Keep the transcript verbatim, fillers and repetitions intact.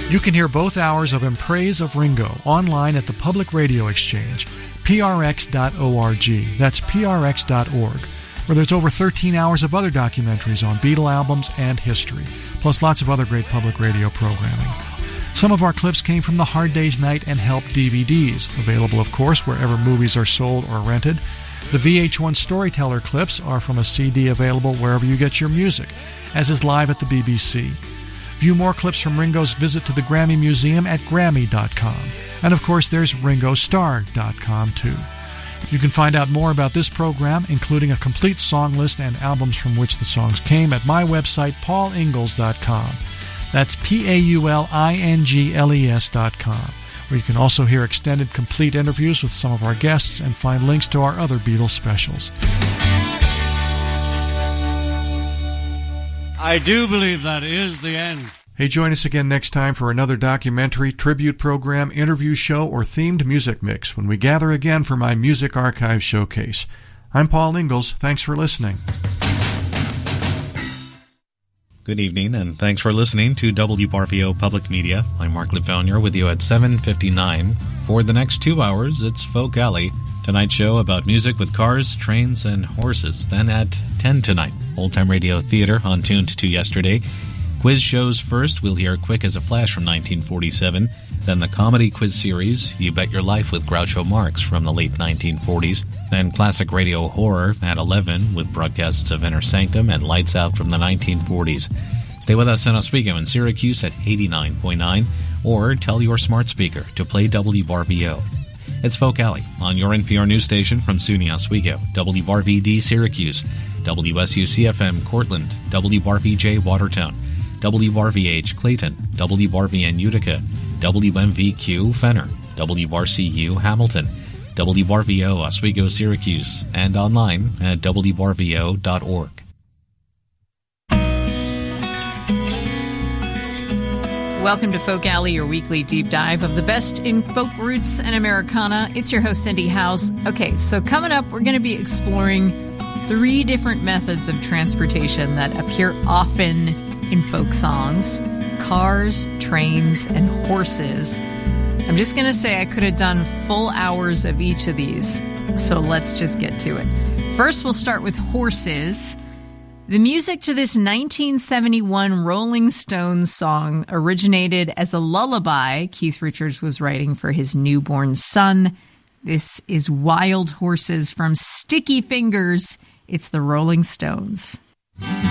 You can hear both hours of In Praise of Ringo online at the Public Radio Exchange, P R X dot org. That's P R X dot org, where there's over thirteen hours of other documentaries on Beatle albums and history, plus lots of other great public radio programming. Some of our clips came from the Hard Day's Night and Help D V Ds, available, of course, wherever movies are sold or rented. The V H one Storyteller clips are from a C D available wherever you get your music, as is Live at the B B C. View more clips from Ringo's visit to the Grammy Museum at Grammy dot com. And of course, there's Ringo Star dot com too. You can find out more about this program, including a complete song list and albums from which the songs came, at my website, paul ingalls dot com. That's P A U L I N G L E S dot com, where you can also hear extended, complete interviews with some of our guests and find links to our other Beatles specials. I do believe that is the end. Hey, join us again next time for another documentary, tribute program, interview show, or themed music mix when we gather again for my Music Archive Showcase. I'm Paul Ingalls. Thanks for listening. Good evening, and thanks for listening to W R V O Public Media. I'm Mark Lefaunia with you at seven fifty-nine. For the next two hours, it's Folk Alley. Tonight's show about music with cars, trains, and horses. Then at ten tonight, Old Time Radio Theater on Tuned to Yesterday. Quiz shows first. We'll hear Quick as a Flash from nineteen forty-seven. Then the comedy quiz series, You Bet Your Life with Groucho Marx from the late nineteen forties. Then classic radio horror at eleven with broadcasts of Inner Sanctum and Lights Out from the nineteen forties. Stay with us in Oswego and Syracuse at eighty-nine point nine, or tell your smart speaker to play W R V O. It's Folk Alley on your N P R news station from SUNY Oswego, W R V D Syracuse, W S U C F M Cortland, W R V J Watertown, W R V H Clayton, W R V N Utica, W M V Q Fenner, W R C U Hamilton, W R V O Oswego Syracuse, and online at W R V O dot org. Welcome to Folk Alley, your weekly deep dive of the best in folk roots and Americana. It's your host, Cindy House. Okay, so coming up, we're going to be exploring three different methods of transportation that appear often in folk songs: cars, trains, and horses. I'm just going to say I could have done full hours of each of these, so let's just get to it. First, we'll start with horses. The music to this nineteen seventy-one Rolling Stones song originated as a lullaby Keith Richards was writing for his newborn son. This is Wild Horses from Sticky Fingers. It's the Rolling Stones.